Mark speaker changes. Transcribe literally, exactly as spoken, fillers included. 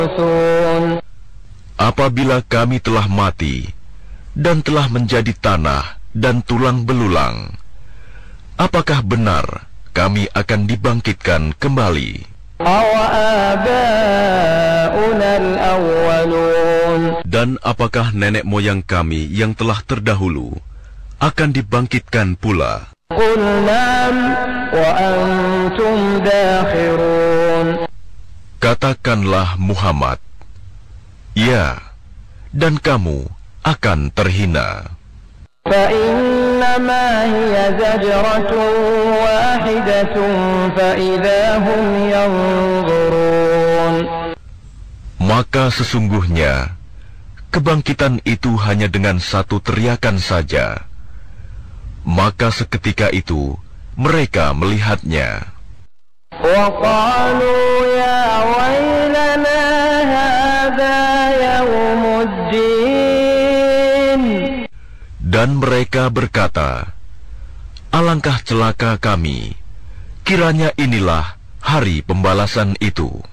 Speaker 1: Apabila kami telah mati dan telah menjadi tanah dan tulang belulang, apakah benar kami akan dibangkitkan kembali? Dan apakah nenek moyang kami yang telah terdahulu akan dibangkitkan pula? Katakanlah Muhammad, ya, dan kamu akan terhina. Maka sesungguhnya kebangkitan itu hanya dengan satu teriakan saja. Maka seketika itu mereka melihatnya. Dan mereka berkata, alangkah celaka kami, kiranya inilah hari pembalasan itu.